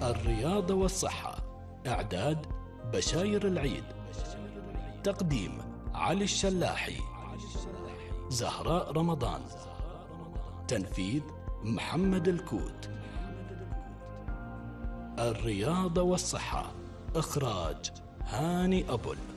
الرياضة والصحة. إعداد بشاير العيد. تقديم علي الشلاحي. زهراء رمضان. تنفيذ محمد الكوت. الرياضة والصحة. إخراج هاني أبل.